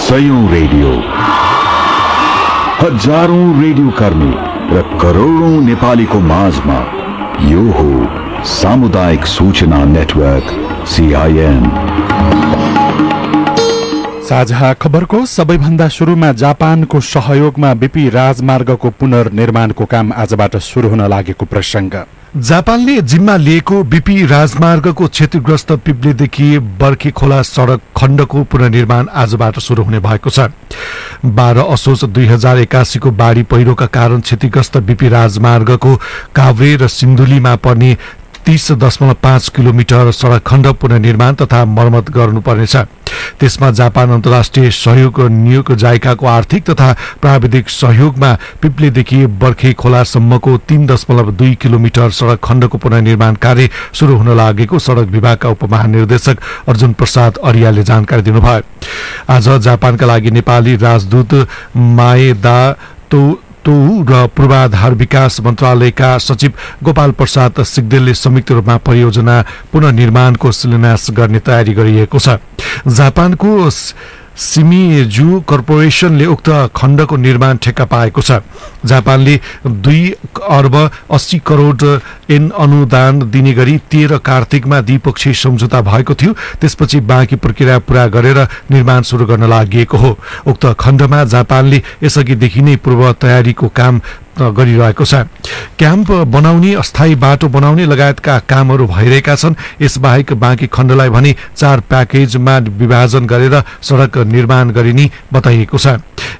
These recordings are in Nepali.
सयौं रेडियो, हजारौं रेडियो कर्मी र करोडौं नेपालीको माझमा यो हो सामुदायिक सूचना नेटवर्क CIN। साझा खबरको सबैभन्दा सुरुमा जापानको सहयोगमा बीपी राजमार्गको पुनर्निर्माणको काम आजबाट शुरू हुन लागेको प्रसंग। जापानले जिम्मा लिएको बीपी राजमार्गको क्षतिग्रस्त पिप्लेदेखि बर्खे खोला सड़क खण्डको पुनर्निर्माण आजबाट शुरू हुने भएको छ। 12 असोज 2081 को बाढ़ी पहिरोका कारण क्षतिग्रस्त बीपी राजमार्गको काभ्रे र सिन्धुलीमा पर्ने 30.5 किलोमिटर सड़क खण्ड पुनर्निर्माण तथा मर्मत गर्नुपर्नेछ। त्यसमा जापान अन्तर्राष्ट्रिय सहयोग नियोग जाइकाको आर्थिक तथा प्राविधिक सहयोगमा पिप्लेदेखि बर्खे खोलासम्मको 3.2 किलोमिटर सड़क खण्डको पुनर्निर्माण कार्य शुरू हुन लागेको सड़क विभागका उपमहानिर्देशक अर्जुन प्रसाद अरियाले जानकारी दिनुभयो। आज जापानका लागि नेपाली राजदूत माएदा र पूर्वाधार विकास मन्त्रालयका सचिव गोपाल प्रसाद सिग्देलले संयुक्त रूपमा परियोजना पुनर्निर्माणको शिलान्यास गर्ने तयारी गरिएको छ। जापानको सिमिजु कर्पोरेसनले उक्त खण्डको निर्माण ठेक्का पाएको छ। जापानले 2 अर्ब 80 करोड एन अनुदान दिने गरी 13 कार्तिकमा द्विपक्षीय सम्झौता भएको थियो। त्यसपछि बाँकी प्रक्रिया पूरा गरेर निर्माण शुरू गर्न लागि हो। उक्त खण्डमा जापानले यसअघिदेखि नै पूर्व तयारीको काम गरिरहेको छ। क्याम्प बनाउने, अस्थायी बाटो बनाउने लगायतका कामहरू भइरहेका छन्। यसबाहेक बाँकी खण्डलाई भने 4 प्याकेजमा विभाजन गरेर सड़क निर्माण गरिने बताइएको छ।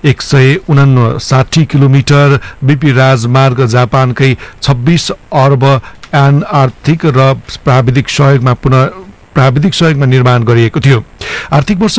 159 किलोमिटर बीपी राजमार्ग जापानकै 26 अर्ब एन आर्थिक र प्राविधिक सहयोगमा निर्माण गरिएको थियो। आर्थिक वर्ष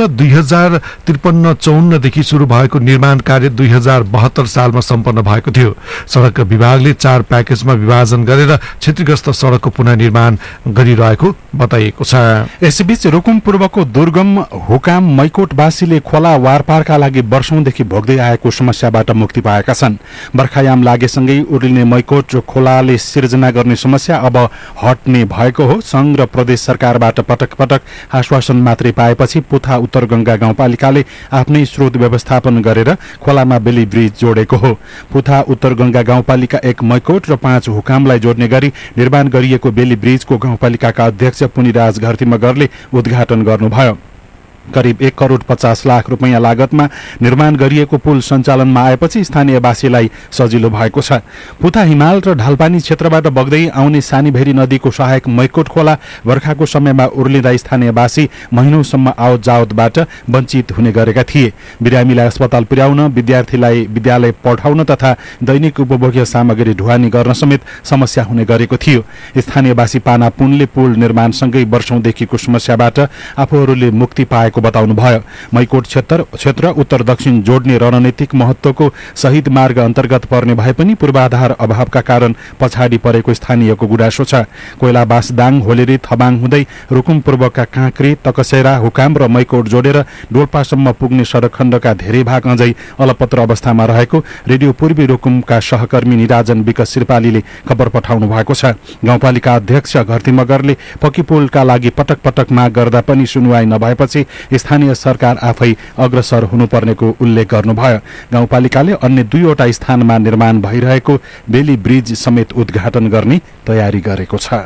2053-54 देखि शुरू भएको निर्माण कार्य 2072 सालमा सम्पन्न भएको थियो। सड़क विभागले 4 प्याकेजमा विभाजन गरेर क्षतिग्रस्त सड़कको पुनर्निर्माण गरिरहेको बताइएको छ। यसैबीच रुकुम पूर्वको दुर्गम हुकाम मैकोटवासीले खोला वारपारका लागि वर्षौंदेखि भोग्दै आएको समस्याबाट मुक्ति पाएका छन्। बर्खायाम लागेसँगै उर्लिने मैकोट खोलाले सिर्जना गर्ने समस्या अब हट्ने भएको हो। संघ र प्रदेश सरकारबाट पटक पटक आश्वासन मात्रै पाएपछि पुथा उत्तर गंगा गाउँपालिकाले आफ्नै स्रोत व्यवस्थापन गरेर खोलामा बेली ब्रिज जोडेको हो। पुथा उत्तर गंगा गाउँपालिका 1 मैकोट र 5 हुकामलाई जोड्ने गरी निर्माण गरिएको बेली ब्रिजको गाउँपालिकाका अध्यक्ष पुनिराज घरती मगरले उद्घाटन गर्नुभयो। करिब 1 करोड 50 लाख रुपैयाँ लागतमा निर्माण गरिएको पुल सञ्चालनमा आएपछि स्थानीयवासीलाई सजिलो भएको छ। पुथा हिमाल र ढालपानी क्षेत्रबाट बग्दै आउने सानीभेरी नदीको सहायक मैकोट खोला बर्खाको समयमा उर्लिँदा स्थानीयवासी महिनौसम्म आवत जावतबाट वञ्चित हुने गरेका थिए। बिरामीलाई अस्पताल पुर्याउन, विद्यार्थीलाई विद्यालय पठाउन तथा दैनिक उपभोग्य सामग्री ढुवानी गर्न समेत समस्या हुने गरेको थियो। स्थानीयवासी पाना पुनले पुल निर्माणसँगै वर्षौंदेखिको समस्याबाट आफूहरूले मुक्ति पाएको बताउनुभयो। मैकोट क्षेत्र उत्तर दक्षिण जोड्ने रणनीतिक महत्वको शहीद मार्ग अन्तर्गत पर्ने भए पनि पूर्वाधार अभावका कारण पछाडि परेको स्थानीयको गुनासो छ। कोइलाबास दाङ होलेरी थबाङ हुँदै रुकुम पूर्वका काँक्रे तकसेरा हुकाम र मैकोट जोडेर डोल्पासम्म पुग्ने सड़क खण्डका धेरै भाग अझै अलपत्र अवस्थामा रहेको रेडियो पूर्वी रुकुमका सहकर्मी निराजन विकास श्रीपालीले खबर पठाउनु भएको छ। गाउँपालिका अध्यक्ष घरती मगरले पक्की पुलका लागि पटक पटक माग गर्दा पनि सुनवाई नभएपछि स्थानीय सरकार आफै अग्रसर हुनुपर्नेको उल्लेख गर्नुभयो। गाउँपालिकाले अन्य 2वटा स्थानमा निर्माण भइरहेको बेली ब्रिज समेत उद्घाटन गर्ने तयारी गरेको छ।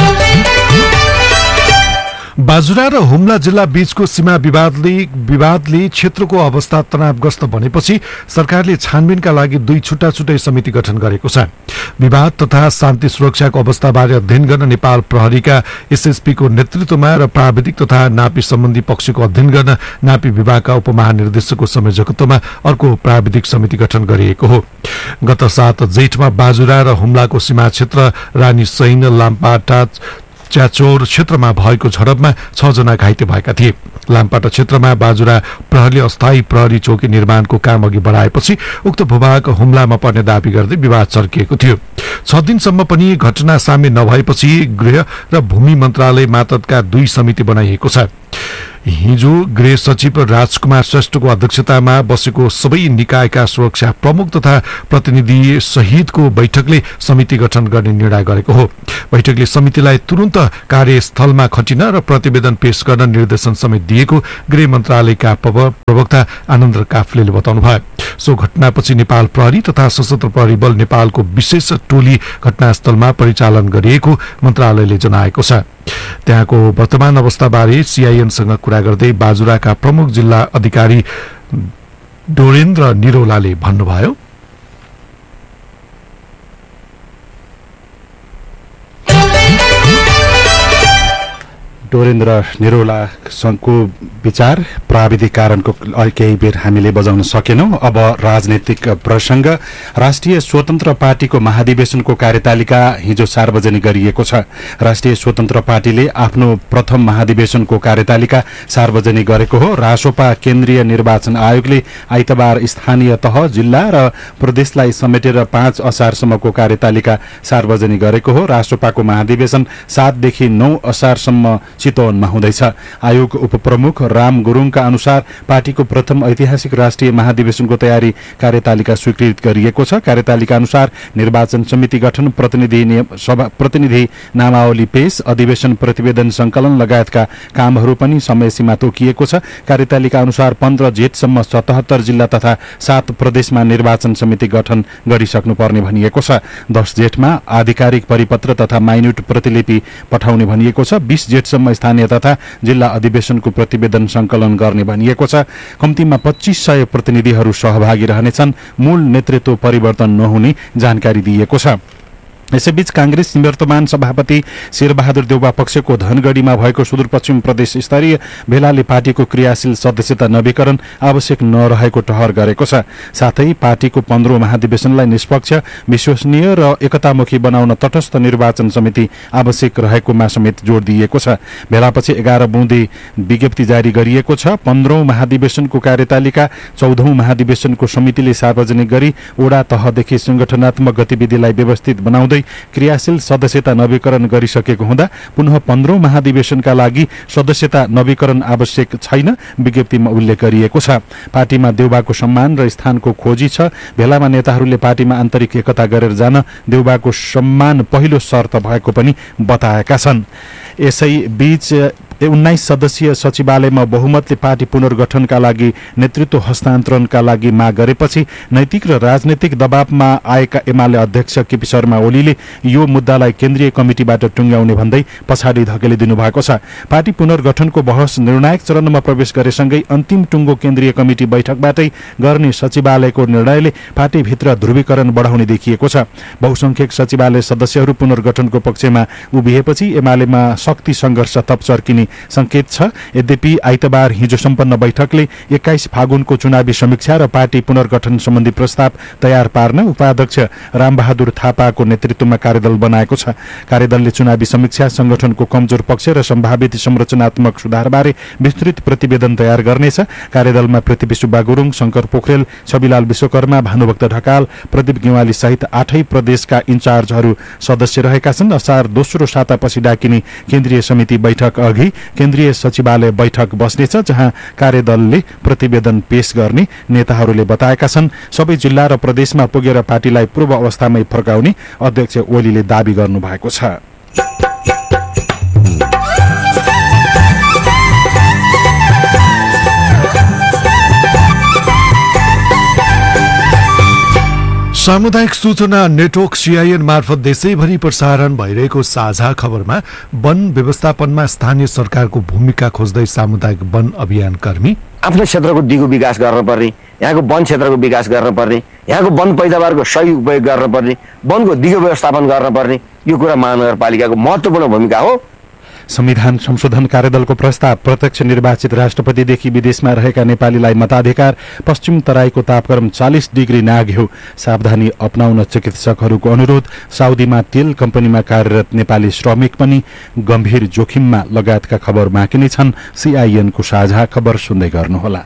बाजुरा र हुम्ला जिल्ला बीचको सीमा विवादले क्षेत्रको अवस्था तनावग्रस्त बनेपछि सरकारले छानबिनका लागि 2 छुट्टा-छुट्टै समिति गठन गरेको छ। विवाद तथा शान्ति सुरक्षाको अवस्थाबारे अध्ययन गर्न नेपाल प्रहरीका एसएसपी को नेतृत्वमा र प्राविधिक तथा नापी सम्बन्धी पक्षको अध्ययन गर्न नापी विभागका उपमहानिर्देशकको संयोजकत्वमा अर्को प्राविधिक समिति गठन गरिएको हो। गत 7 जेठमा बाजुरा र हुम्लाको सीमा क्षेत्र रानी सैन लाम्पाटा च्याचौर क्षेत्रमा भएको झडपमा 6 जना घाइते भएका थिए। लाम्पाटा क्षेत्रमा बाजुरा प्रहरीले अस्थायी प्रहरी चौकी निर्माणको काम अघि बढाएपछि उक्त भूभाग हुम्लामा पर्ने दावी गर्दै विवाद चर्किएको थियो। 6 दिनसम्म पनि घटना सामे नभएपछि गृह र भूमि मन्त्रालय मातहतका 2 समिति बनाइएको छ। हिजो गृह सचिव राजकुमार श्रेष्ठको अध्यक्षतामा बसेको सबै निकायका सुरक्षा प्रमुख तथा प्रतिनिधि सहितको बैठकले समिति गठन गर्ने निर्णय गरेको हो। बैठकले समितिलाई तुरन्त कार्यस्थलमा खटिन र प्रतिवेदन पेश गर्न निर्देशन समेत दिएको गृह मन्त्रालयका प्रवक्ता आनन्द काफ्लेले बताउनुभयो। सो घटनापछि नेपाल प्रहरी तथा सशस्त्र प्रहरी बल नेपालको विशेष टोली घटनास्थलमा परिचालन गरिएको मन्त्रालयले जनाएको छ। त्यहाँको वर्तमान अवस्थाबारे सीआईएनसँग कुरा गर्दै बाजुराका प्रमुख जिल्ला अधिकारी डोरेन्द्र निरौलाले भन्नुभयो, डोरेन्द्र निरौलासँगको विचार प्राविधिक कारणको केही बेर हामीले बजाउन सकेनौं। अब राजनीतिक प्रसंग। राष्ट्रिय स्वतन्त्र पार्टीको महाधिवेशनको कार्यतालिका हिजो सार्वजनिक गरिएको छ। राष्ट्रिय स्वतन्त्र पार्टीले आफ्नो प्रथम महाधिवेशनको कार्यतालिका सार्वजनिक गरेको हो। रासोपा केन्द्रीय निर्वाचन आयोगले आइतबार स्थानीय तह, जिल्ला र प्रदेशलाई समेटेर 5 असारसम्मको कार्यतालिका सार्वजनिक गरेको हो। रासोपाको महाधिवेशन 7 देखि 9 असारसम्म चितवनमा हुँदैछ। आयोग उपप्रमुख राम गुरुङका अनुसार पार्टीको प्रथम ऐतिहासिक राष्ट्रिय महाधिवेशनको तयारी कार्यतालिका स्वीकृत गरिएको छ। कार्यतालिका अनुसार निर्वाचन समिति गठन, प्रतिनिधि नामावली पेश, अधिवेशन प्रतिवेदन संकलन लगायतका कामहरू पनि समय सीमा तोकिएको छ। कार्यतालिका अनुसार 15 जेठसम्म 77 जिल्ला तथा 7 प्रदेशमा निर्वाचन समिति गठन गरिसक्नुपर्ने भनिएको छ। 10 जेठमा आधिकारिक परिपत्र तथा माइन्युट प्रतिलिपि पठाउने भनिएको छ। 20 जेठसम्म स्थानीय तथा जिल्ला अधिवेशनको प्रतिवेदन संकलन गर्ने भनिएको छ। कम्तीमा 2500 प्रतिनिधिहरू सहभागी रहनेछन्। मूल नेतृत्व परिवर्तन नहुने जानकारी दिएको छ। यसैबीच कांग्रेस निवर्तमान सभापति शेरबहादुर देउवा पक्षको धनगढ़ीमा भएको सुदूरपश्चिम प्रदेश स्तरीय भेलाले पार्टीको क्रियाशील सदस्यता नवीकरण आवश्यक नरहेको ठहर गरेको छ। साथै पार्टीको 15औं महाधिवेशनलाई निष्पक्ष, विश्वसनीय र एकतामुखी बनाउन तटस्थ निर्वाचन समिति आवश्यक रहेकोमा समेत जोड़ दिएको छ। भेलापछि 11 बुँदे विज्ञप्ति जारी गरिएको छ। 15औं महाधिवेशनको कार्यतालिका 14औं महाधिवेशनको समितिले सार्वजनिक गरी वडा तहदेखि संगठनात्मक गतिविधिलाई व्यवस्थित बनाउँदै क्रियाशील सदस्यता नवीकरण गरिसकेको हुँदा पुनः 15औं महाधिवेशनका लागि सदस्यता नवीकरण आवश्यक छैन, विज्ञप्तिमा उल्लेख गरिएको छ। पार्टीमा देउबाको सम्मान र स्थानको खोजी छ। भेलामा नेताहरूले पार्टीमा आन्तरिक एकता गरेर जान देउबाको सम्मान पहिलो शर्त भएको पनि बताएका छन्। यसैबीच 19 सदस्यीय सचिवालयमा बहुमतले पार्टी पुनर्गठनका लागि नेतृत्व हस्तान्तरणका लागि माग गरेपछि नैतिक र राजनैतिक दबावमा आएका एमाले अध्यक्ष केपी शर्मा ओलीले यो मुद्दालाई केन्द्रीय कमिटिबाट टुङ्ग्याउने भन्दै पछाडि धकेलिदिनु भएको छ। पार्टी पुनर्गठनको बहस निर्णायक चरणमा प्रवेश गरेसँगै अन्तिम टुङ्गो केन्द्रीय कमिटी बैठकबाटै गर्ने सचिवालयको निर्णयले पार्टीभित्र ध्रुवीकरण बढाउने देखिएको छ। बहुसंख्यक सचिवालय सदस्यहरू पुनर्गठनको पक्षमा उभिएपछि एमालेमा शक्ति संघर्ष थप चर्किने संकेत छ। यद्यपि आइतबार हिजो सम्पन्न बैठकले 21 फागुनको चुनावी समीक्षा र पार्टी पुनर्गठन सम्बन्धी प्रस्ताव तयार पार्न उपाध्यक्ष रामबहादुर थापाको नेतृत्वमा कार्यदल बनाएको छ। कार्यदलले चुनावी समीक्षा, संगठनको कमजोर पक्ष र सम्भावित संरचनात्मक सुधारबारे विस्तृत प्रतिवेदन तयार गर्नेछ। कार्यदलमा पृथ्वी सुब्बा गुरुङ, शंकर पोखरेल, छविलाल विश्वकर्मा, भानुभक्त ढकाल, प्रदीप गेवाली सहित 8 प्रदेशका इन्चार्जहरू सदस्य रहेका छन्। असार दोस्रो सातापछि डाकिने केन्द्रीय समिति बैठक अघि केन्द्रीय सचिवालय बैठक बस्नेछ, जहाँ कार्यदलले प्रतिवेदन पेश गर्ने नेताहरूले बताएका छन्। सबै जिल्ला र प्रदेशमा पुगेर पार्टीलाई पूर्व अवस्थामै फर्काउने अध्यक्ष ओलीले दावी गर्नुभएको छ। सामुदायिक सूचना नेटवर्क सीआईएन मार्फत देशैभरि प्रसारण भइरहेको साझा खबरमा वन व्यवस्थापनमा स्थानीय सरकारको भूमिका खोज्दै सामुदायिक वन अभियान कर्मी आफ्नो क्षेत्रको दिगो विकास गर्नुपर्ने, यहाँको वन क्षेत्रको विकास गर्नुपर्ने, यहाँको वन पैदावारको सही उपयोग गर्नुपर्ने, वनको दिगो व्यवस्थापन गर्नुपर्ने, यो कुरा महानगरपालिकाको महत्त्वपूर्ण भूमिका हो। संविधान संशोधन कार्यदलको प्रस्ताव प्रत्यक्ष निर्वाचित राष्ट्रपतिदेखि विदेशमा रहेका नेपालीलाई मताधिकार, पश्चिम तराईको तापक्रम 40 डिग्री नाग्यो, सावधानी अपनाउन चिकित्सकहरूको अनुरोध, साउदीमा तेल कम्पनीमा कार्यरत नेपाली श्रमिक पनि गम्भीर जोखिममा लगायतका खबर बाँकी नै छन्। सीआईएनको साझा खबर सुन्दै गर्नुहोला।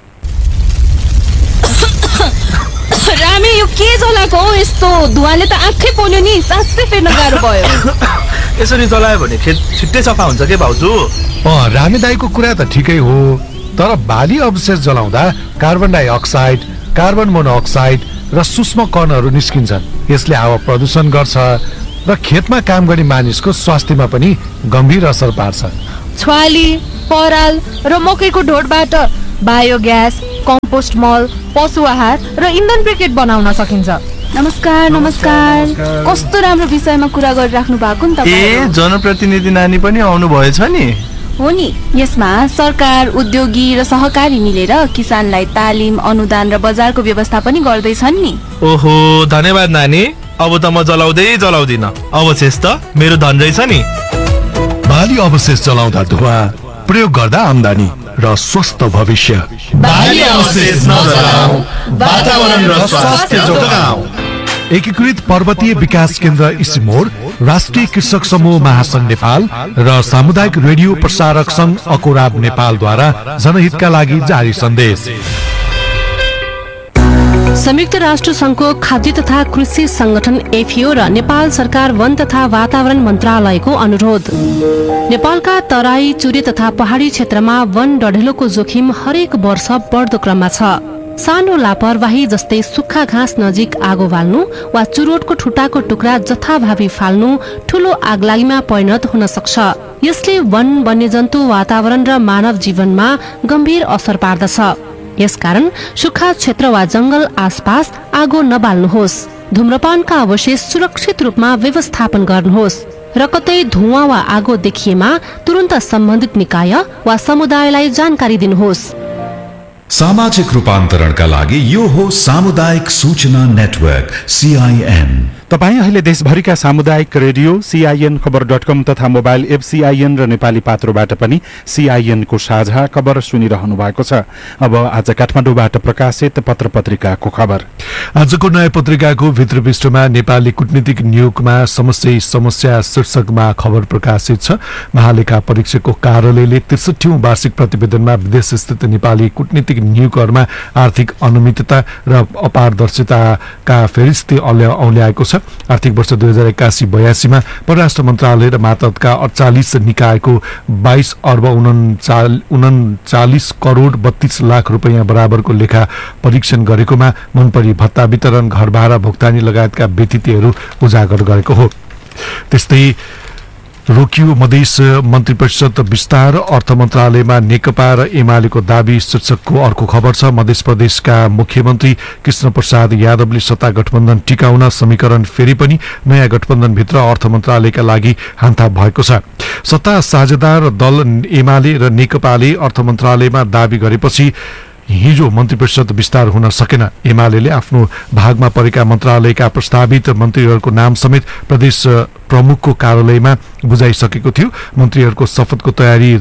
रामे यो के जलाको यस्तो धुवाले त आँखै पोल्यो नि, सासै फेर्न गाह्रो भयो। यसरी जलायो भने खेत छिट्टै सफा हुन्छ के भाउजू? रामे दाईको कुरा त ठिकै हो, तर बाली अवशेष जलाउँदा कार्बन डाइअक्साइड, कार्बन मोनोअक्साइड र सूक्ष्म कणहरू निस्किन्छन्। यसले हावा प्रदूषण गर्छ र खेतमा काम गर्ने मानिसको स्वास्थ्यमा पनि गम्भीर असर पार्छ। छ्वाली, पराल र मकैको ढोडबाट बायोग्यास, कम्पोस्ट मल, पशु आहार र इन्धन ब्रिकेट बनाउन सकिन्छ। नमस्कार। कस्तो राम्रो विषयमा कुरा गरिराख्नु भएको नि तपाईँ। जनप्रतिनिधि नानी पनि आउनु भएछ नि? हो नि। यसमा सरकार, उद्योगी र सहकारी मिलेर किसानलाई तालिम, अनुदान र बजारको व्यवस्था पनि गर्दैछन् नि। ओहो, धन्यवाद नानी। अब त म जलाउँदिन। अवशेष त मेरो धन रहेछ नि। बाली अवशेष जलाउँदा धुवा, प्रयोग गर्दा आम्दानी र स्वस्थ भविष्य। बाली अवशेष नजलाऊ, वातावरण र स्वास्थ्य जोगाऊ। एकीकृत पर्वतीय विकास केन्द्र इसिमोड, राष्ट्रिय कृषक समूह महासंघ नेपाल र सामुदायिक रेडियो प्रसारक संघ अकोराब नेपालद्वारा जनहितका लागि जारी सन्देश। संयुक्त राष्ट्र संघको खाद्य तथा कृषि संगठन एफएओ र नेपाल सरकार वन तथा वातावरण मन्त्रालयको अनुरोध। नेपालका तराई, चुरे तथा पहाडी क्षेत्रमा वन डढेलोको जोखिम हरेक वर्ष बढ्दो क्रममा छ। सानो लापरवाही जस्तै सुक्खा घाँस नजिक आगो बाल्नु वा चुरोटको ठुटाको टुक्रा जथाभावी फाल्नु ठूलो आगलागीमा परिणत हुन सक्छ। यसले वन, वन्यजन्तु, वातावरण र मानव जीवनमा गम्भीर असर पार्दछ। यसकारण सुक्खा क्षेत्र वा जंगल आसपास आगो नबाल्नुहोस्। धूम्रपानका अवशेष सुरक्षित रूपमा व्यवस्थापन गर्नुहोस् र कतै धुवाँ वा आगो देखिएमा तुरन्त सम्बन्धित निकाय वा समुदायलाई जानकारी दिनुहोस्। सामाजिक रूपान्तरणका लागि यो हो सामुदायिक सूचना नेटवर्क CIN। तपाईँ अहिले देशभरिका सामुदायिक रेडियो CIN खबर.com तथा मोबाइल एप CIN र नेपाली पात्रोबाट पनि CIN को साझा खबर सुनिरहनु भएको छ। अब आज काठमाडौँबाट प्रकाशित पत्र पत्रिकाको खबर। आजको नयाँ पत्रिकाको भित्र पृष्ठमा नेपाली कूटनीतिक नियोगमा समस्या शीर्षकमा खबर प्रकाशित छ। महालेखा परीक्षकको कार्यालयले 63औं वार्षिक प्रतिवेदनमा विदेश स्थित नेपाली कूटनीतिक नियोगहरूमा आर्थिक अनियमितता र अपारदर्शिताका फेरिस्ते औल्याएको छ। आर्थिक वर्ष 2081-82 मा परराष्ट्र मन्त्रालय र मातहतका 48 निकायको 22 अर्ब 39 करोड 32 लाख रुपैयाँ बराबरको लेखा परीक्षण गरेकोमा मनपरी भत्ता वितरण, घर भाडा भुक्तानी लगायतका व्यतिथिहरू उजागर गरेको हो। त्यस्तै रोकियो मधेस मन्त्री परिषद विस्तार, अर्थ मन्त्रालयमा नेकपा र एमालेको दाबी शीर्षकको अर्को खबर छ। मध्य प्रदेशका मुख्यमन्त्री कृष्ण प्रसाद यादवले सत्ता गठबन्धन टिकाउन समीकरण फेरि पनि नयाँ गठबन्धनभित्र अर्थ मन्त्रालयका लागि हान्ता भएको छ। सत्ता साझेदार दल एमाले र नेकपाले अर्थ मन्त्रालयमा दाबी गरेपछि हिजो मन्त्री परिषद विस्तार हुन सकेन। एमाले आफ्नो भागमा परेका मन्त्रालयका प्रस्तावित मन्त्रीहरूको नाम समेत प्रदेश प्रमुखको कार्यालयमा बुझाइसकेको थियो। मन्त्रीहरूको शपथको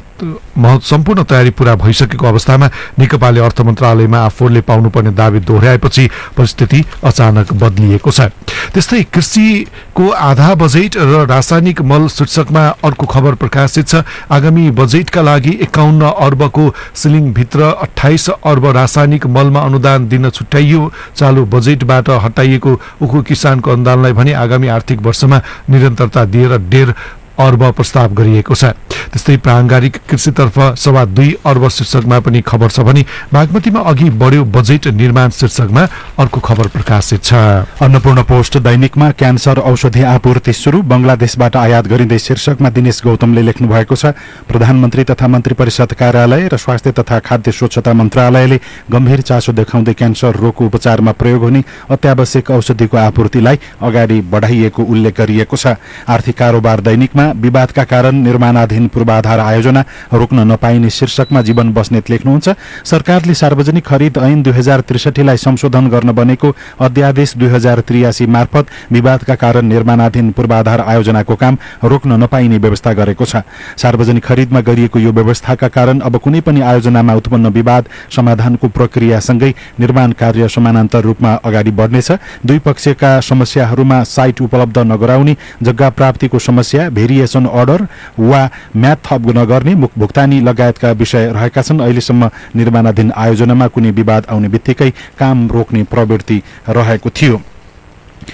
सम्पूर्ण तयारी पूरा भइसकेको अवस्थामा नेकपाले अर्थ मन्त्रालयमा आफूले पाउनुपर्ने दावी दोहोर्याएपछि परिस्थिति अचानक बदलिएको छ। त्यस्तै कृषिको आधा बजेट र रासायनिक मल शीर्षकमा अर्को खबर प्रकाशित छ। आगामी बजेटका लागि 51 अर्बको सिलिङभित्र 28 अर्ब रासायनिक मलमा अनुदान दिन छुट्याइयो। चालू बजेटबाट हटाइएको उखु किसानको अनुदानलाई भने आगामी आर्थिक वर्षमा निरन्तरता दिएर 1.5 अर्ब प्रस्ताव गरिएको छ। त्यस्तै प्राङ्गारिक कृषितर्फ 2.25 अर्ब शीर्षकमा पनि खबर छ भने बागमतीमा अघि बढ्यो बजेट निर्माण शीर्षकमा अर्को खबर प्रकाशित छ। अन्नपूर्ण पोस्ट दैनिकमा क्यान्सर औषधि आपूर्ति सुरु, बंगलादेशबाट आयात गरिँदै शीर्षकमा दिनेश गौतमले लेख्नु भएको छ। प्रधानमन्त्री तथा मन्त्री परिषद कार्यालय र स्वास्थ्य तथा खाद्य स्वच्छता मन्त्रालयले गम्भीर चासो देखाउँदै क्यान्सर रोगको उपचारमा प्रयोग हुने अत्यावश्यक औषधिको आपूर्तिलाई अगाडि बढाइएको उल्लेख गरिएको छ। आर्थिक कारोबार दैनिकमा विवादका कारण निर्माणाधीन पूर्वाधार आयोजना रोक्न नपाइने शीर्षकमा जीवन बस्नेत लेख्नुहुन्छ। सरकारले सार्वजनिक खरिद ऐन 2063 लाई संशोधन गर्न बनेको अध्यादेश 2083 मार्फत विवादका कारण निर्माणाधीन पूर्वाधार आयोजनाको काम रोक्न नपाइने व्यवस्था गरेको छ। सार्वजनिक खरिदमा गरिएको यो व्यवस्थाका कारण अब कुनै पनि आयोजनामा उत्पन्न विवाद समाधानको प्रक्रियासँगै निर्माण कार्य समानान्तर रूपमा अगाडि बढ्नेछ। दुई पक्षका समस्याहरूमा साइट उपलब्ध नगराउने, जग्गा प्राप्तिको समस्या, भेरिएसन अर्डर वा म्याद थप नगर्ने, भुक्तानी लगायतका विषय रहेका छन्। अहिलेसम्म निर्माणाधीन आयोजनामा कुनै विवाद आउने बित्तिकै काम रोक्ने प्रवृत्ति रहेको थियो।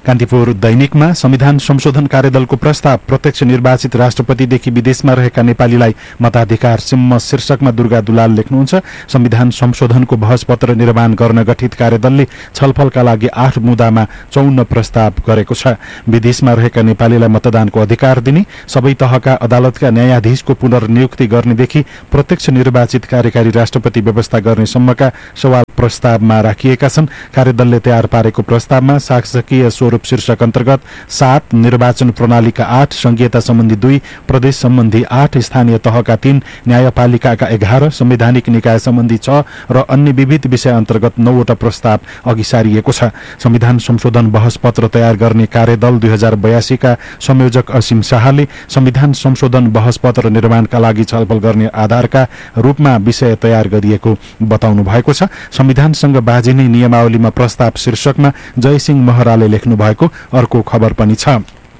कान्तिपुर दैनिकमा संविधान संशोधन कार्यदलको प्रस्ताव प्रत्यक्ष निर्वाचित राष्ट्रपतिदेखि विदेशमा रहेका नेपालीलाई मताधिकार सिम्म शीर्षकमा दुर्गा दुलाल लेख्नुहुन्छ। संविधान संशोधनको बहस पत्र निर्माण गर्न गठित कार्यदलले छलफलका लागि 8 मुद्दामा 54 प्रस्ताव गरेको छ। विदेशमा रहेका नेपालीलाई मतदानको अधिकार दिने, सबै तहका अदालतका न्यायाधीशको पुनर्नियुक्ति गर्नेदेखि प्रत्यक्ष निर्वाचित कार्यकारी राष्ट्रपति व्यवस्था गर्ने सम्मका सवाल प्रस्तावमा राखिएका छन्। कार्यदलले तयार पारेको प्रस्तावमा शासकीय स्वरूप शीर्षक अन्तर्गत 7, निर्वाचन प्रणालीका 8, संघीयता सम्बन्धी 2, प्रदेश सम्बन्धी 8, स्थानीय तहका 3, न्यायपालिकाका 11, संवैधानिक निकाय सम्बन्धी 6 र अन्य विविध विषय अन्तर्गत 9 वटा प्रस्ताव अघि सारिएको छ। संविधान संशोधन बहस पत्र तयार गर्ने कार्यदल 2082 का संयोजक असीम शाहले संविधान संशोधन बहस पत्र निर्माणका लागि छलफल गर्ने आधारका रूपमा विषय तयार गरिएको बताउनु भएको छ। संविधानसँग बाजिने नियमावलीमा प्रस्ताव शीर्षकमा जयसिंह महराले लेख्नु भएको अर्को खबर पनि छ।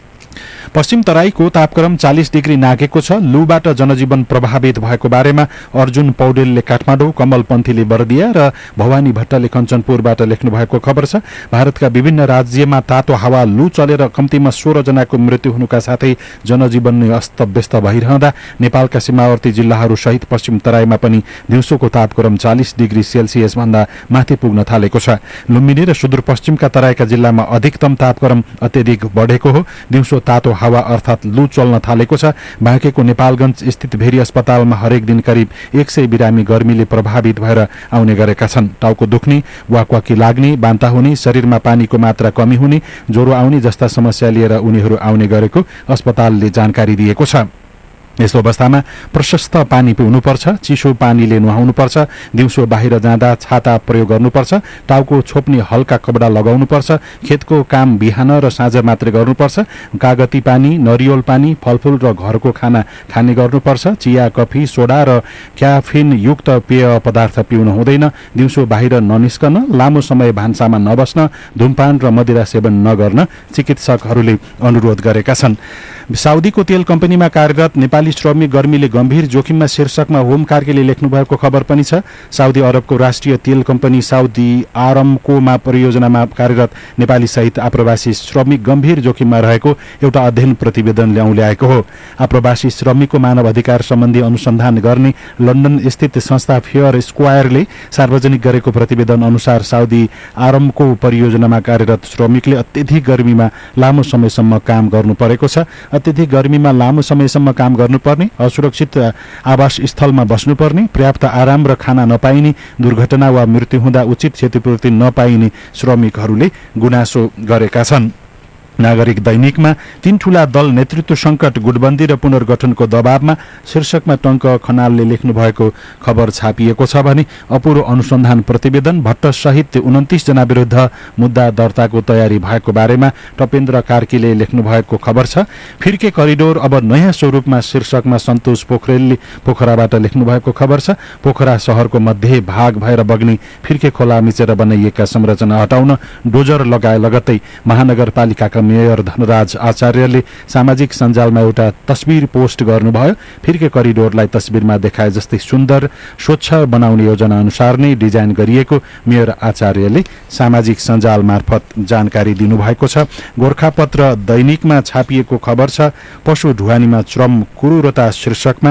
पश्चिम तराईको तापक्रम 40 डिग्री नागेको छ। लूबाट जनजीवन प्रभावित भएको बारेमा अर्जुन पौडेलले काठमाडौँ, कमल पन्थीले बर्दिया र भवानी भट्टले कञ्चनपुरबाट लेख्नु भएको खबर छ। भारतका विभिन्न राज्यमा तातो हावा लू चलेर कम्तीमा 16 जनाको मृत्यु हुनुका साथै जनजीवन नै अस्तव्यस्त भइरहँदा नेपालका सीमावर्ती जिल्लाहरू सहित पश्चिम तराईमा पनि दिउँसोको तापक्रम 40 डिग्री सेल्सियस भन्दा माथि पुग्न थालेको छ। लुम्बिनी र सुदूरपश्चिमका तराईका जिल्लामा अधिकतम तापक्रम अत्यधिक बढेको हो। दिउँसो तातो हावा अर्थात लू चल्न थालेको छ। बाँकेको नेपालगञ्ज स्थित भेरी अस्पतालमा हरेक दिन करिब 100 बिरामी गर्मीले प्रभावित भएर आउने गरेका छन्। टाउको दुख्ने, वाकवाकी लाग्ने, बान्ता हुने, शरीरमा पानीको मात्रा कमी हुने, ज्वरो आउने जस्ता समस्या लिएर उनीहरू आउने गरेको अस्पतालले जानकारी दिएको छ। यस्तो अवस्थामा प्रशस्त पानी पिउनुपर्छ, चिसो पानीले नुहाउनुपर्छ, दिउँसो बाहिर जाँदा छाता प्रयोग गर्नुपर्छ, टाउको छोप्ने हल्का कपडा लगाउनुपर्छ, खेतको काम बिहान र साँझ मात्रै गर्नुपर्छ, कागती पानी, नरिवल पानी, फलफूल र घरको खाना खाने गर्नुपर्छ, चिया, कफी, सोडा र क्याफिन युक्त पेय पदार्थ पिउनु हुँदैन, दिउँसो बाहिर ननिस्कन, लामो समय भान्सामा नबस्न, धूमपान र मदिरा सेवन नगर्न चिकित्सकहरूले अनुरोध गरेका छन्। साउदीको तेल कम्पनीमा कार्यरत नेपाली श्रमिक गर्मीले गम्भीर जोखिममा शीर्षकमा होम कार्कीले लेख्नु भएको खबर पनि छ। साउदी अरबको राष्ट्रिय तेल कम्पनी साउदी आरामकोमा परियोजनामा कार्यरत नेपाली सहित आप्रवासी श्रमिक गम्भीर जोखिममा रहेको एउटा अध्ययन प्रतिवेदनले औल्याएको हो। आप्रवासी श्रमिकको मानव अधिकार सम्बन्धी अनुसन्धान गर्ने लन्डन स्थित संस्था फेयर स्क्वायरले सार्वजनिक गरेको प्रतिवेदन अनुसार साउदी आरामको परियोजनामा कार्यरत श्रमिकले अत्यधिक गर्मीमा लामो समयसम्म काम गर्नु परेको छ। अत्यधिक गर्मीमा लामो समयसम्म काम गर्नुपर्ने, असुरक्षित आवास स्थलमा बस्नुपर्ने, पर्याप्त आराम र खाना नपाइने, दुर्घटना वा मृत्यु हुँदा उचित क्षतिपूर्ति नपाइने श्रमिकहरूले गुनासो गरेका छन्। नागरिक दैनिकमा 3 ठूला दल नेतृत्व संकट, गुटबन्दी र पुनर्गठनको दबावमा शीर्षकमा टंक खनालले लेख्नु भएको खबर छापिएको छ भने अपूरो अनुसन्धान प्रतिवेदन, भट्ट सहित 29 जना विरुद्ध मुद्दा दर्ताको तयारी भएको बारेमा टपेन्द्र कार्कीले लेख्नु भएको खबर छ। फिर्के करिडोर अब नयाँ स्वरूपमा शीर्षकमा सन्तोष पोखरेलले पोखराबाट लेख्नु भएको खबर छ। पोखरा शहरको मध्य भाग भएर बग्ने फिर्के खोला मिचेर बनाइएका संरचना हटाउन डोजर लगाए लगत्तै महानगरपालिकाका मेयर धनराज आचार्यले सामाजिक सञ्जालमा एउटा तस्बिर पोस्ट गर्नुभयो। फिर्के करिडोरलाई तस्बिरमा देखाए जस्तै सुन्दर, स्वच्छ बनाउने योजना अनुसार नै डिजाइन गरिएको मेयर आचार्यले सामाजिक सञ्जाल मार्फत जानकारी दिनुभएको छ। गोर्खापत्र दैनिकमा छापिएको खबर छ। पशु ढुवानीमा श्रम क्रूरता शीर्षकमा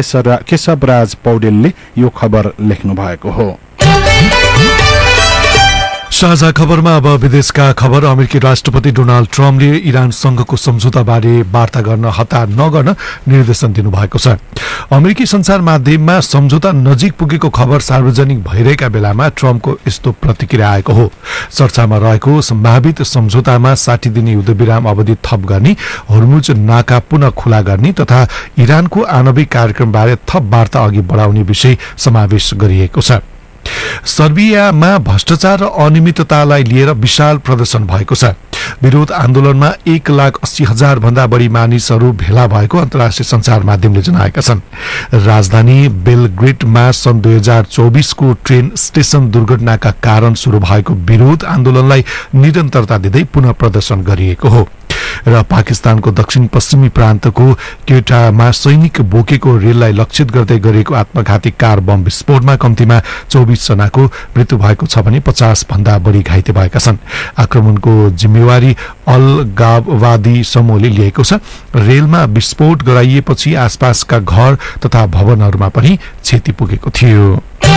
केशवराज पौडेलले यो खबर लेख्नु भएको हो। साझा खबरमा अब विदेशका खबर। अमेरिकी राष्ट्रपति डोनाल्ड ट्रम्पले इरानसँगको सम्झौताबारे वार्ता गर्न हतार नगर्न निर्देशन दिनुभएको छ। अमेरिकी संचार माध्यममा सम्झौता नजिक पुगेको खबर सार्वजनिक भइरहेका बेलामा ट्रम्पको यस्तो प्रतिक्रिया आएको हो। चर्चामा रहेको सम्भावित सम्झौतामा 60 दिने युद्धविराम अवधि थप गर्ने, हर्मुज नाका पुनः खुला गर्ने तथा इरानको आणविक कार्यक्रमबारे थप वार्ता अघि बढाउने विषय समावेश गरिएको छ। सर्बियामा भ्रष्टाचार र अनियमिततालाई लिएर विशाल प्रदर्शन भएको छ। विरोध आन्दोलनमा 1,80,000 भन्दा बढी मानिसहरू भेला भएको अन्तर्राष्ट्रिय संचार माध्यमले जनाएका छन्। राजधानी बेलग्रेडमा सन् 2024 को ट्रेन स्टेशन दुर्घटनाका कारण शुरू भएको विरोध आन्दोलनलाई निरन्तरता दिँदै पुनः प्रदर्शन गरिएको हो। र पाकिस्तानको दक्षिण पश्चिमी प्रान्तको क्वेटामा सैनिक बोकेको रेललाई लक्षित गर्दै गरिएको आत्मघाती कार बम विस्फोटमा कम्तीमा 24 जनाको मृत्यु भएको छ भने 50 भन्दा बढी घाइते भएका छन्। आक्रमणको जिम्मेवारी अलगाववादी समूहले लिएको छ। रेलमा विस्फोट गराइएपछि आसपासका घर तथा भवनहरूमा पनि क्षति पुगेको थियो।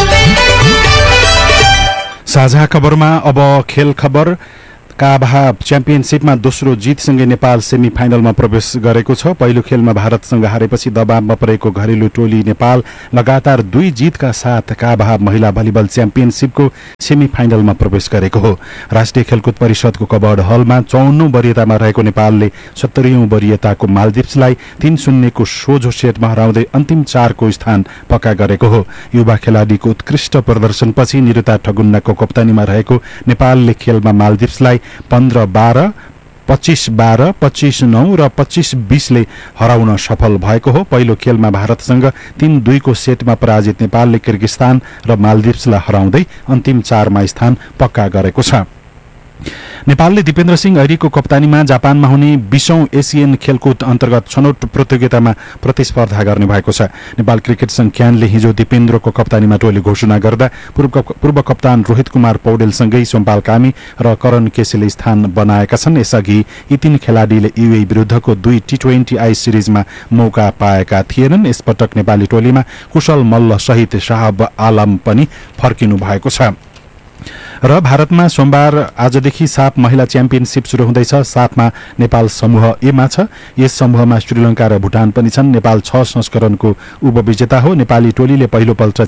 साझा खबरमा अब खेल खबर। काभा च्याम्पियनशिपमा दोस्रो जितसँगै नेपाल सेमी फाइनलमा प्रवेश गरेको छ। पहिलो खेलमा भारतसँग हारेपछि दबावमा परेको घरेलु टोली नेपाल लगातार 2 जितका साथ काभा महिला भलिबल च्याम्पियनशिपको सेमी फाइनलमा प्रवेश गरेको हो। राष्ट्रिय खेलकुद परिषदको कबर्ड हलमा 54औं वरियतामा रहेको नेपालले 70औं वरियताको मालदिप्सलाई 3-0 को सोझो सेटमा हराउँदै अन्तिम 4 को स्थान पक्का गरेको हो। युवा खेलाडीको उत्कृष्ट प्रदर्शनपछि निरुता ठगुन्नाको कप्तानीमा रहेको नेपालले खेलमा मालदिप्सलाई 15-12, 25-12, 25-9 र 25-20 ले हराउन सफल भएको हो। पहिलो खेलमा भारतसँग 3-2 को सेटमा पराजित नेपालले किर्गिस्तान र मालदिप्सलाई हराउँदै अन्तिम 4 मा स्थान पक्का गरेको छ। नेपालले दिपेन्द्र सिंह ऐरीको कप्तानीमा जापानमा हुने 20औं एसियन खेलकुद अन्तर्गत छनौट प्रतियोगितामा प्रतिस्पर्धा गर्ने भएको छ। नेपाल क्रिकेट संघ क्यानले हिजो दिपेन्द्रको कप्तानीमा टोली घोषणा गर्दा पूर्व कप्तान रोहित कुमार पौडेलसँगै सोमपाल कामी र करण केसीले स्थान बनाएका छन्। यसअघि यी 3 खेलाडीले युए विरुद्धको 2 T20 आई सिरिजमा मौका पाएका थिएनन्। यसपटक नेपाली टोलीमा कुशल मल्ल सहित शाहब आलम पनि फर्किनु भएको छ। र भारतमा सोमबार आजदेखि साफ महिला च्याम्पियनशिप शुरू हुँदैछ। साथमा नेपाल समूह ए मा छ। यस समूहमा श्रीलंका र भुटान पनि छन्। नेपाल 6 संस्करणको उपविजेता हो। नेपाली टोलीले पहिलोपल्ट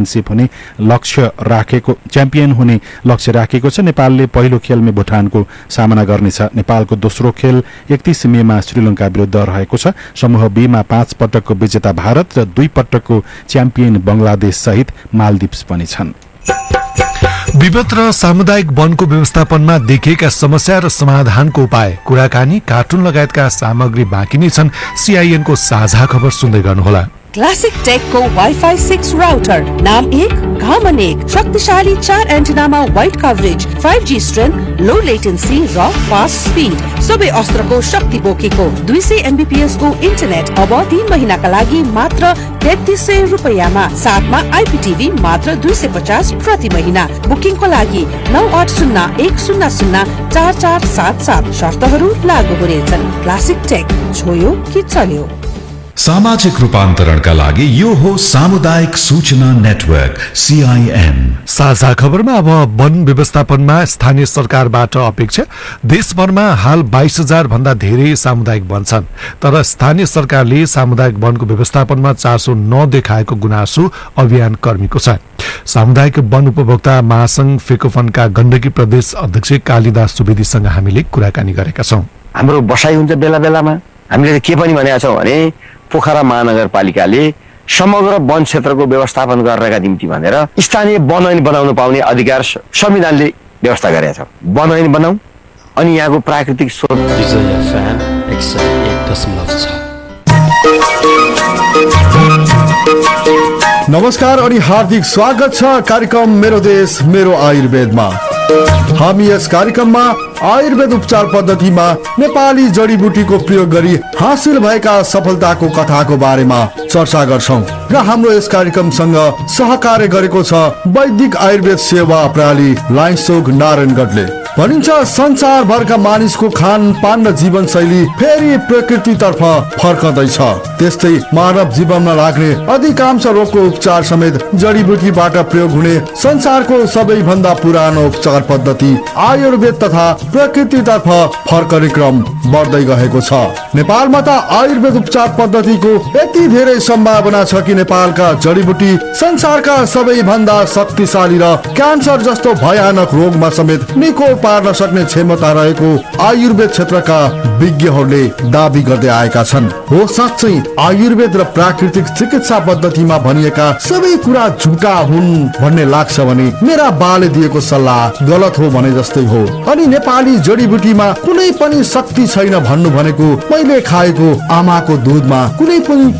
च्याम्पियन हुने लक्ष्य राखेको छ। नेपालले पहिलो खेलमा भुटानको सामना गर्नेछ। नेपालको दोस्रो खेल 31 मेमा श्रीलंका विरुद्ध रहेको छ। समूह बी मा 5 पटकको विजेता भारत र 2 पटकको च्याम्पियन बंगलादेश सहित मालदिप्स पनि छन्। विगत र सामुदायिक वनको व्यवस्थापनमा देखिएका समस्या र समाधानको उपाय, कुराकानी, कार्टुन लगायतका सामग्री बाँकी नै छन्। CIN को साझा खबर सुन्दै गर्नुहोला। क्लासिक टेक को वाइफाई 6 राउटर, नाम 1 घामन 1, शक्तिशाली 4 एन्टिनामा वाइड कभरेज, 5G स्ट्रेन्थ, लो लेटेन्सी र फास्ट स्पिड, सबै अस्त्रको शक्ति बोकेको 200 MBPS को इन्टरनेट अब 3 महिनाका लागि मात्र 3300 रुपैयाँमा। साथमा IPTV मात्र 250 प्रति महिना। बुकिङको लागि 9801004477। शर्तहरू लागू हुनेछन्। क्लासिक टेक, छोयो कि चल्यो। सामाजिक रूपान्तरणका लागि यो हो सामुदायिक सूचना नेटवर्क CIN। साझा खबरमा अब वन व्यवस्थापनमा स्थानीय सरकारबाट अपेक्षा। देशभरमा हाल 22,000 भन्दा धेरै सामुदायिक वन छन्, तर स्थानीय सरकारले सामुदायिक वनको व्यवस्थापनमा चासो नदेखाएको गुनासो अभियान कर्मीको छ। सामुदायिक वन उपभोक्ता महासंघ फेकोफनका गण्डकी प्रदेश अध्यक्ष कालिदास सुवेदीसँग हामीले कुराकानी गरेका छौं। हाम्रो बसाइ हुन्छ बेला बेलामा। हामीले के पनि भनेका छौं भने पोखरा महानगरपालिकाले समग्र वन क्षेत्रको व्यवस्थापन गर्नका निम्ति भनेर स्थानीय वन ऐन बनाउन पाउने अधिकार संविधानले व्यवस्था गरेका छ। वन ऐन बनाऊ अनि यहाँको प्राकृतिक स्रोत। नमस्कार अनि हार्दिक स्वागत छ कार्यक्रम मेरो देश मेरो आयुर्वेदमा। हामी यस कार्यक्रममा आयुर्वेद उपचार पद्धतिमा नेपाली जडीबुटीको प्रयोग गरी हासिल भएका सफलताको कथाको बारेमा चर्चा गर्छौं र हाम्रो यस कार्यक्रमसँग सहकार्य गरेको छ वैदिक आयुर्वेद सेवा प्रणाली लाइन्सचोक नारायणगढले। भनिन्छ संसारभरका मानिसको खानपान र जीवनशैली फेरि प्रकृतितर्फ फर्कँदैछ। त्यस्तै मानव जीवनमा लाग्ने अधिकांश रोगको उपचार समेत जडीबुटीबाट प्रयोग हुने संसारको सबैभन्दा पुरानो उपचार पद्धति आयुर्वेद तथा प्रकृतितर्फ फर्कने क्रम बढ्दै गएको छ। नेपालमा त आयुर्वेद उपचार पद्धतिको यति धेरै सम्भावना छ कि नेपालका जडीबुटी संसारका सबैभन्दा शक्तिशाली र क्यान्सर जस्तो भयानक रोगमा समेत निको पार्न सक्ने क्षमता रहेको आयुर्वेद क्षेत्रका विज्ञहरूले दाबी गर्दै आएका छन्। हो साँच्चै आयुर्वेद र प्राकृतिक चिकित्सा पद्धतिमा भनिएका सबै कुरा झुटा हुन् भन्ने लाग्छ भने मेरा बाले दिएको सल्लाह गलत हो भने जस्तै हो। अनि नेपाली जडीबुटीमा कुनै पनि शक्ति छैन भन्नु भनेको मैले खाएको आमाको दुधमा कुनै पनि पोषण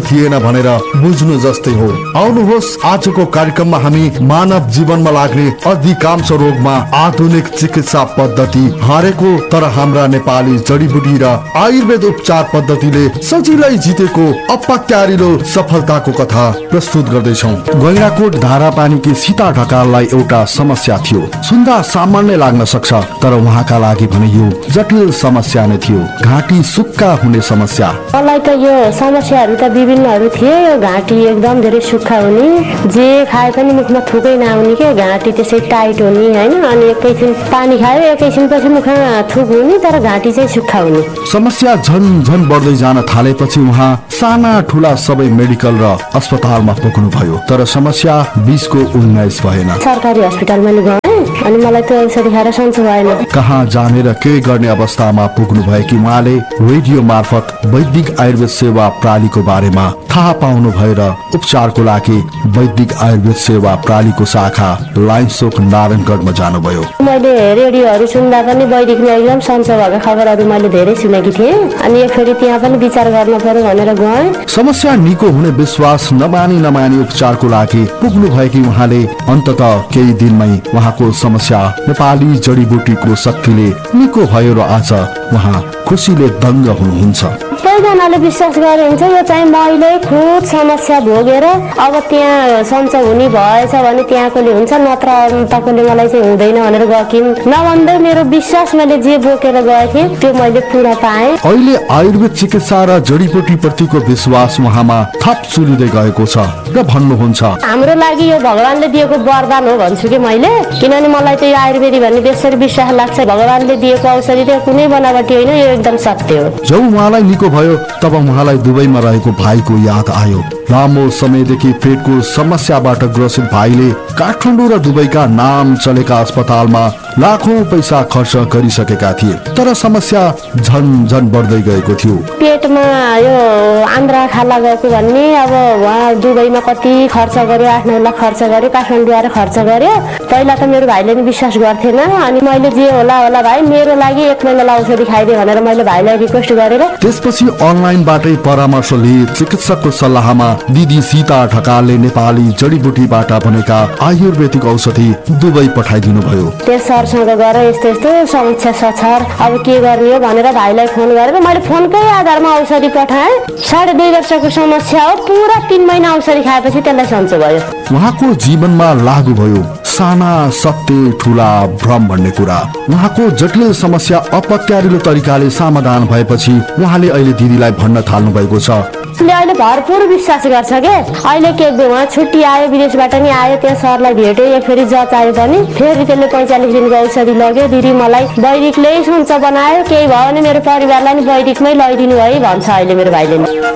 थिएन भनेर बुझ्नु जस्तै हो। आउनुहोस् आजको कार्यक्रममा हामी मानव जीवनमा लाग्ने अधिकांश रोगमा आधुनिक चिकित्सा पद्धति हारेको तर हाम्रा नेपाली जडीबुटी र आयुर्वेद उपचार पद्धतिले सजिलै जितेको अपत्यारिलो सफलताको कथा प्रस्तुत गर्दैछौँ। गैंडाकोट धारापानीकी सीता ढकाललाई एउटा समस्या थियो। सुन्दा सामान्य लाग्न सक्छ तर उहाँका लागि भने यो जटिल समस्या नै थियो। घाँटी सुक्खा हुने समस्या। मलाई त यो समस्याहरू त विभिन्नहरू थिए। यो घाँटी एकदम धेरै सुक्खा हुने, जे खाए पनि मुखमा थुकै नआउने के, घाँटी त्यसै टाइट हुने हैन, अनि एकैछिन पानी खायो एकैछिनपछि मुखमा थुक हुने तर घाँटी चाहिँ सुक्खा हुने। समस्या झन झन बढ्दै जान थालेपछि उहाँ साना ठुला सबै मेडिकल र अस्पतालमा पुग्नु भयो तर समस्या 20 को 19 भएन। सरकारी अस्पतालमा नि गए अनि मलाई त औषधि खाएर सन्चो भएन। कहाँ जाने र के गर्ने अवस्थामा पुग्नु भयो कि उहाँले रेडियो मार्फत वैदिक आयुर्वेद सेवा प्रणालीको बारेमा थाहा पाउनु भएर उपचारको लागि वैदिक आयुर्वेद सेवा प्रणालीको शाखा लाइन्सोक नारायणगढमा जानुभयो। मैले रेडियोहरू सुन्दा पनि वैदिकमा एकदम सन्चो भएको खबरहरू मैले धेरै सुनेकी थिएँ अनि एकचोटि त्यहाँ पनि विचार गर्न पर्यो भनेर गएँ। समस्या निको हुने विश्वास नमानी उपचारको लागि पुग्नु भएकी उहाँले अन्ततः केही दिनमै उहाँको समस्या नेपाली जडीबुटीको शक्तिले निको भयो र आज उहाँ खुसीले दङ्ग हुनुहुन्छ। सबैजनाले विश्वास गरे हुन्छ यो चाहिँ मैले खुद समस्या भोगेर अब त्यहाँ सन्चो हुने भएछ भने त्यहाँकोले हुन्छ नत्र तकोले मलाई चाहिँ हुँदैन भनेर गएकिन् नभन्दै मेरो विश्वास मैले जे बोकेर गएँ त्यो मैले पुरा पाएँ। अहिले आयुर्वेद चिकित्सा र जडीबुटी प्रतिको विश्वास उहाँमा थप चुलिँदै गएको छ र भन्नुहुन्छ हाम्रो लागि यो भगवानले दिएको वरदान हो भन्छु कि मैले, किनभने मलाई त यो आयुर्वेदी भन्ने बेसरी विश्वास लाग्छ। भगवानले दिएको औषधि त कुनै बनावटी होइन, यो एकदम सत्य हो। जब उहाँलाई निको भयो तब उहाँलाई दुबईमा रहेको भाइको याद आयो। लामो समयदेखि पेटको समस्याबाट ग्रसित भाइले काठमाडौँ र दुबईका नाम चलेका अस्पतालमा लाखौं पैसा खर्च गरिसकेका थिए तर समस्या झन झन बढ्दै गएको थियो। पेटमा यो आन्द्रा खाला गएको भन्ने अब उहाँ दुबईमा कति खर्च गर्यो, 8-9 लाख खर्च गर्यो, काठमाडौँ आएर खर्च गर्यो। पहिला त मेरो भाइले नि विश्वास गर्थेन अनि मैले जे होला भाइ मेरो लागि 1 महिनालाई औषधि खाइदिए भनेर मैले भाइलाई रिक्वेस्ट गरेर त्यसपछि अनलाइनबाटै परामर्श लिए चिकित्सकको सल्लाहमा दिदी सीता ढकालले नेपाली जडीबुटीबाट बनेका आयुर्वेदिक औषधि दुबई पठाइदिनु भयो। त्यस सरसँग गएर यस्तो समस्या छ अब के गर्ने हो भनेर भाइलाई फोन गरेर मैले फोनकै आधारमा औषधि पठाएँ। 2.5 वर्षको समस्या हो, पुरा 3 महिना औषधि खाएपछि त्यसलाई सन्चो भयो। उहाँको जीवनमा लागू भयो साना सत्य ठुला भ्रम भन्ने कुरा। उहाँको जटिल समस्या अपत्यारिलो तरिकाले समाधान भएपछि उहाँले अहिले दिदीलाई भन्न थाल्नु भएको छ। अहिले भरपुर विश्वास गर्छ के अहिले के उहाँ छुट्टी आयो, विदेशबाट नि आयो, त्यहाँ सरलाई भेट्यो, एक फेरि जच आयो पनि फेरि त्यसले 45 दिनको औषधि लग्यो। दिदी मलाई वैदिकले सन्चो बनायो, केही भयो भने मेरो परिवारलाई नि वैदिकमै लैदिनु है भन्छ अहिले मेरो भाइले।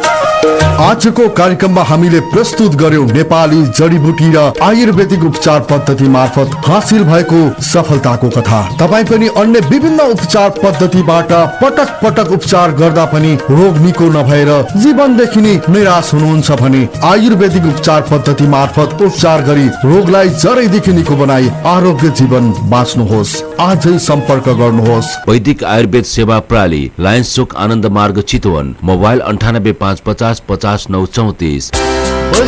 आजको कार्यक्रममा हामीले प्रस्तुत गर्यौं नेपाली जडीबुटी र आयुर्वेदिक उपचार पद्धति मार्फत हासिल भएको सफलताको कथा। तपाई पनि अन्य विभिन्न उपचार पद्धतिबाट पटक पटक उपचार गर्दा पनि रोग निको नभएर जीवनदेखि नै निराश हुनुहुन्छ भने आयुर्वेदिक उपचार पद्धति मार्फत उपचार गरी रोगलाई जरैदेखि निको बनाई आरोग्य जीवन बाँच्नुहोस्। आजै सम्पर्क गर्नुहोस्। वैदिक आयुर्वेद सेवा प्रणाली लायन्स चोक आनन्द मार्ग चितवन, मोबाइल 98 550 50 934।